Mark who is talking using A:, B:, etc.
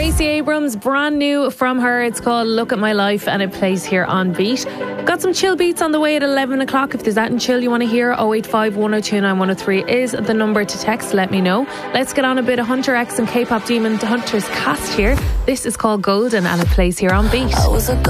A: Stacey Abrams, brand new from her. It's called Look at My Life and it plays here on Beat. Got some chill beats on the way at 11 o'clock. If there's that in chill you want to hear, 085 102 9103 is the number to text. Let me know. Let's get on a bit of Hunter X and K-pop demon Hunter's Cast here. This is called Golden and it plays here on Beat.